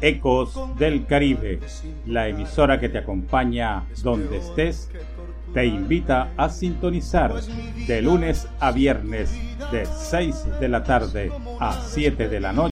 Ecos del Caribe, la emisora que te acompaña donde estés, te invita a sintonizar de lunes a viernes de 6 de la tarde a 7 de la noche